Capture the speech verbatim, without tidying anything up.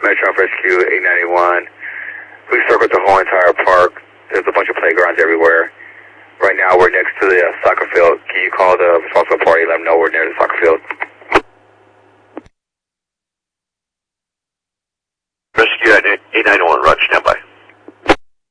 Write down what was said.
Metron Rescue eight ninety-one. We circled the whole entire park. There's a bunch of playgrounds everywhere. Right now we're next to the uh, soccer field.